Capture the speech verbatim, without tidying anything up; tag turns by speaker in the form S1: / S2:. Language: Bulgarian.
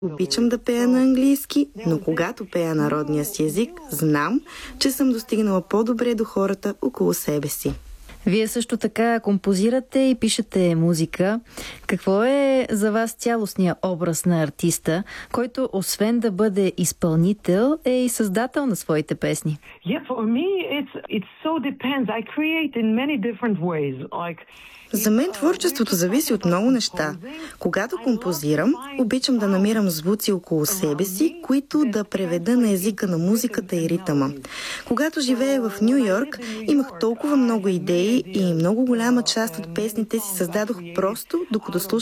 S1: Обичам да пея на английски, но когато пея народния си език, знам, че съм достигнала по-добре до хората около себе си.
S2: Вие също така композирате и пишете музика. Какво е за вас цялостният образ на артиста, който освен да бъде изпълнител, е и създател на своите песни?
S3: Yeah, for me it's it so depends. I create in many different ways. Like
S1: За мен творчеството зависи от много неща. Когато композирам, обичам да намирам звуци около себе си, които да преведа на езика на музиката и ритъма. Когато живея в Ню Йорк, имах толкова много идеи и много голяма част от песните си създадох просто докато слушах